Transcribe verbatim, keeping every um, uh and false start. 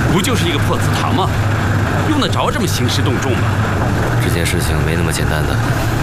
不就是一个破祠堂吗？用得着这么兴师动众吗？ 这件事情没那么简单的。